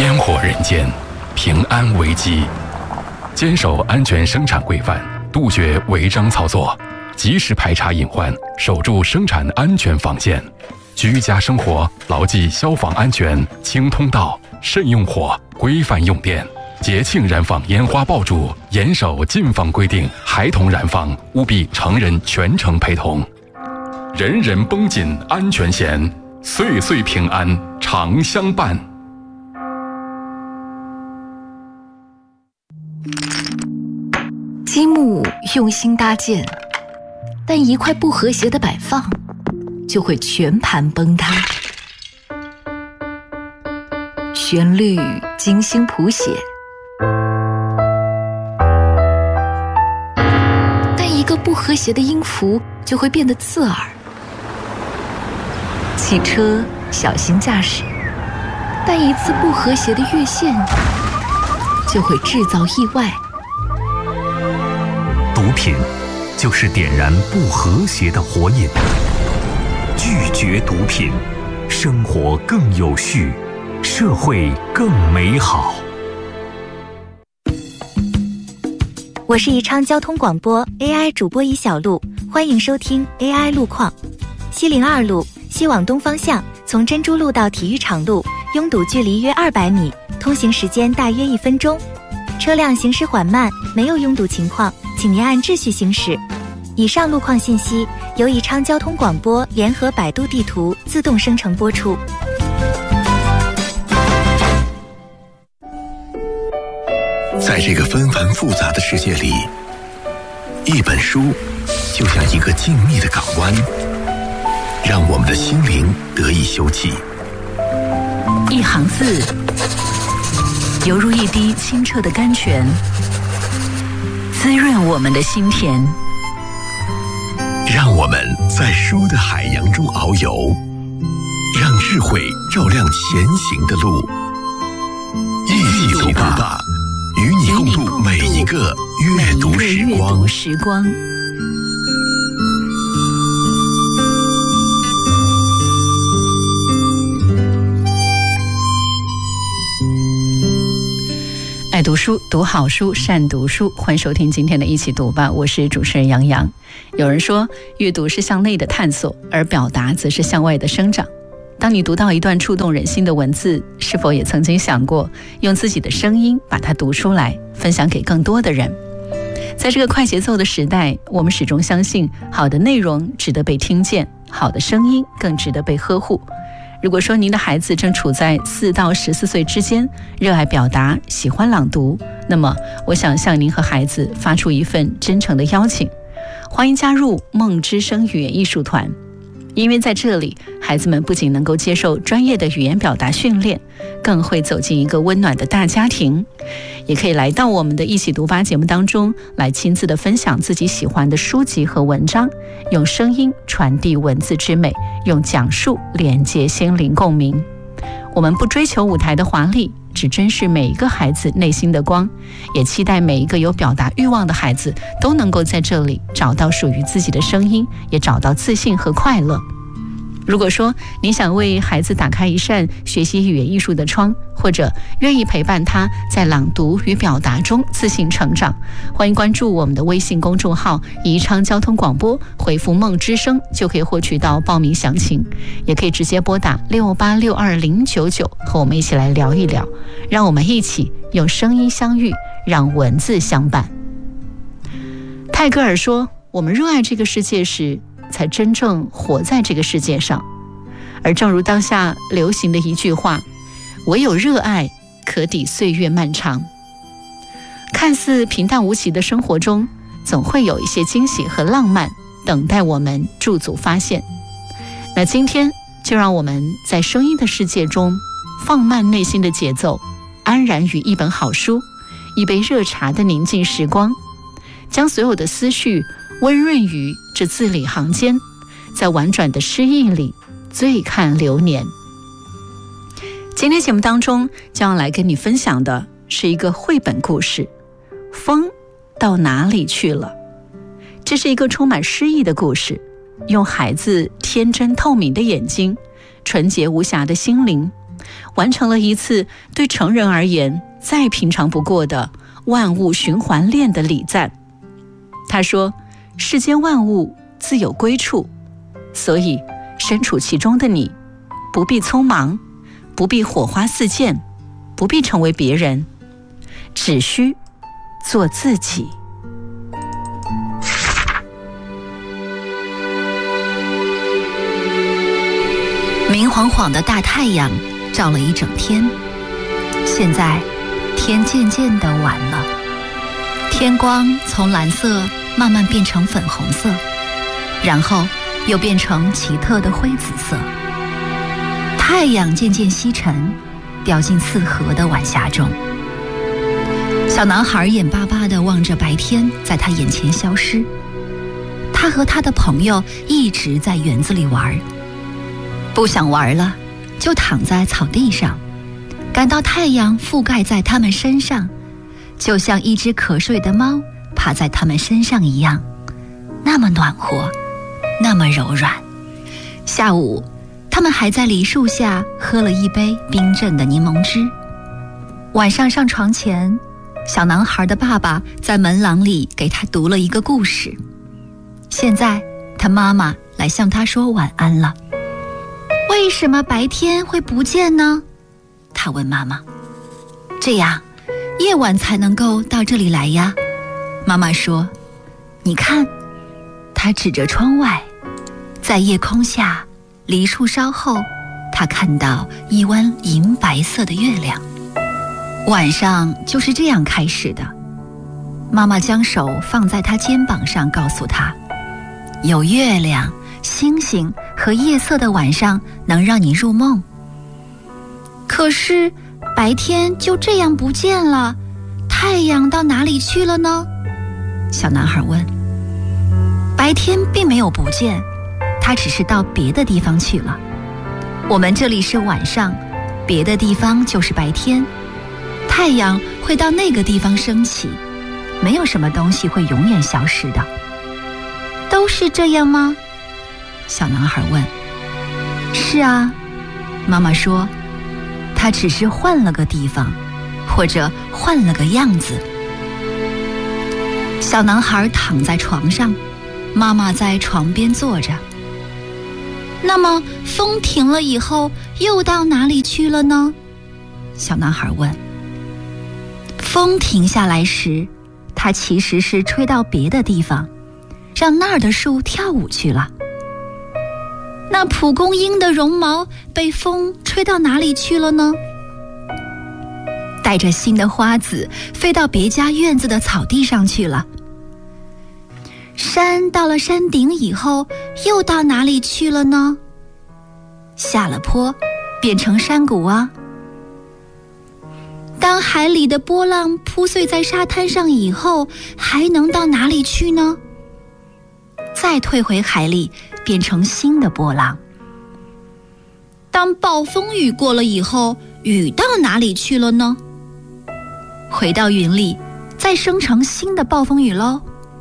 烟火人间，平安危机。坚守安全生产规范，杜绝违章操作，及时排查隐患，守住生产安全防线。居家生活牢记消防安全，清通道，慎用火，规范用电。节庆燃放烟花爆竹，严守禁放规定，孩童燃放务必成人全程陪同。人人绷紧安全弦，岁岁平安常相伴。 积木用心搭建，但一块不和谐的摆放，就会全盘崩塌。旋律精心谱写，但一个不和谐的音符就会变得刺耳。汽车小心驾驶，但一次不和谐的越线就会制造意外。 毒品就是点燃不和谐的火引，拒绝毒品，生活更有序，社会更美好。 我是宜昌交通广播 AI 主播宜小璐，欢迎收听 AI 路况。西02路西往东方向，从珍珠路到体育场路，拥堵距离约200米，通行时间大约1分钟。车辆行驶缓慢，没有拥堵情况，请您按秩序行驶。以上路况信息由宜昌交通广播联合百度地图自动生成播出。 在这个纷繁复杂的世界里，一本书就像一个静谧的港湾，让我们的心灵得以休憩。 一行字犹如一滴清澈的甘泉，滋润我们的心田。 让我们在书的海洋中遨游，让智慧照亮前行的路。一起读吧，与你共度每一个阅读时光。 爱读书，读好书，善读书。欢迎收听今天的一起读吧，我是主持人杨洋。有人说，阅读是向内的探索，而表达则是向外的生长。当你读到一段触动人心的文字，是否也曾经想过用自己的声音把它读出来，分享给更多的人？在这个快节奏的时代，我们始终相信好的内容值得被听见，好的声音更值得被呵护。如果说您的孩子正处在4到14岁之间，热爱表达，喜欢朗读，那么我想向您和孩子发出一份真诚的邀请，欢迎加入梦之声语言艺术团。因为在这里，孩子们不仅能够接受专业的语言表达训练，更会走进一个温暖的大家庭，也可以来到我们的一起读吧节目当中，来亲自的分享自己喜欢的书籍和文章，用声音传递文字之美，用讲述连接心灵共鸣。我们不追求舞台的华丽，只珍视每一个孩子内心的光，也期待每一个有表达欲望的孩子都能够在这里找到属于自己的声音，也找到自信和快乐。如果说你想为孩子打开一扇学习语言艺术的窗，或者愿意陪伴他在朗读与表达中自信成长，欢迎关注我们的微信公众号宜昌交通广播，回复梦之声就可以获取到报名详情，也可以直接拨打6862099和我们一起来聊一聊，让我们一起用声音相遇，让文字相伴。泰戈尔说，我们热爱这个世界时才真正活在这个世界上。而正如当下流行的一句话，唯有热爱可抵岁月漫长。看似平淡无奇的生活中，总会有一些惊喜和浪漫等待我们驻足发现。那今天就让我们在声音的世界中放慢内心的节奏，安然于一本好书，一杯热茶的宁静时光，将所有的思绪温润于这字里行间，在婉转的诗意里醉看流年。今天节目当中将要来跟你分享的是一个绘本故事，风到哪里去了。这是一个充满诗意的故事，用孩子天真透明的眼睛，纯洁无瑕的心灵， 完成了一次对成人而言再平常不过的万物循环链的礼赞。他说，世间万物自有归处，所以身处其中的你，不必匆忙，不必火花四溅，不必成为别人，只需做自己。 明晃晃的大太阳照了一整天，现在天渐渐地晚了，天光从蓝色慢慢变成粉红色，然后又变成奇特的灰紫色。太阳渐渐西沉，掉进四合的晚霞中。小男孩眼巴巴地望着白天在他眼前消失。他和他的朋友一直在园子里玩，不想玩了，就躺在草地上，感到太阳覆盖在他们身上，就像一只瞌睡的猫趴在他们身上一样，那么暖和，那么柔软。下午，他们还在梨树下喝了一杯冰镇的柠檬汁。晚上上床前，小男孩的爸爸在门廊里给他读了一个故事。现在，他妈妈来向他说晚安了。为什么白天会不见呢？他问妈妈。这样，夜晚才能够到这里来呀。妈妈说，你看，他指着窗外，在夜空下，梨树梢后，他看到一弯银白色的月亮。晚上就是这样开始的。妈妈将手放在他肩膀上，告诉他，有月亮、星星和夜色的晚上能让你入梦。可是白天就这样不见了，太阳到哪里去了呢？小男孩问。白天并没有不见，它只是到别的地方去了。我们这里是晚上，别的地方就是白天。太阳会到那个地方升起，没有什么东西会永远消失的。都是这样吗？小男孩问。是啊，妈妈说，他只是换了个地方，或者换了个样子。小男孩躺在床上，妈妈在床边坐着。那么风停了以后，又到哪里去了呢？小男孩问。风停下来时，它其实是吹到别的地方，让那儿的树跳舞去了。那蒲公英的绒毛被风吹到哪里去了呢？带着新的花籽飞到别家院子的草地上去了。山到了山顶以后，又到哪里去了呢？下了坡，变成山谷啊。当海里的波浪铺碎在沙滩上以后，还能到哪里去呢？再退回海里，变成新的波浪。当暴风雨过了以后，雨到哪里去了呢？回到云里，再生成新的暴风雨喽。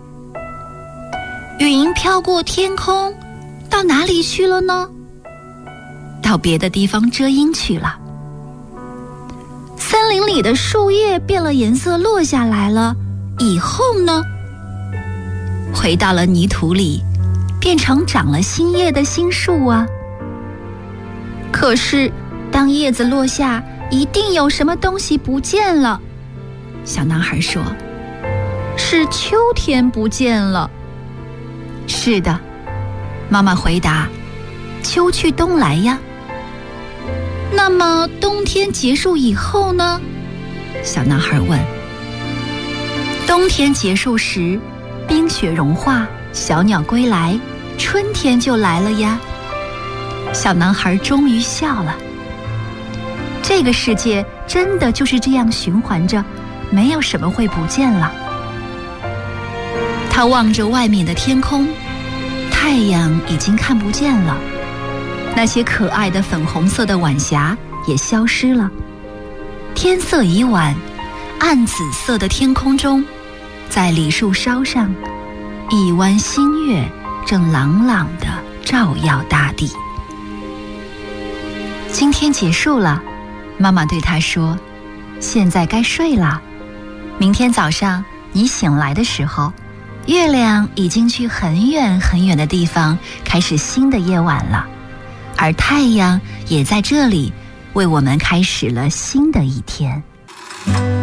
云飘过天空，到哪里去了呢？到别的地方遮阴去了。森林里的树叶变了颜色落下来了，以后呢？回到了泥土里，变成长了新叶的新树啊。可是当叶子落下，一定有什么东西不见了。小男孩说，是秋天不见了。是的，妈妈回答，秋去冬来呀。那么冬天结束以后呢？小男孩问。冬天结束时，冰雪融化，小鸟归来，春天就来了呀。小男孩终于笑了。这个世界真的就是这样循环着，没有什么会不见了。他望着外面的天空，太阳已经看不见了，那些可爱的粉红色的晚霞也消失了。天色已晚，暗紫色的天空中，在梨树梢上，一弯新月正朗朗地照耀大地。今天结束了， 妈妈对他说，现在该睡了，明天早上你醒来的时候，月亮已经去很远很远的地方开始新的夜晚了，而太阳也在这里为我们开始了新的一天。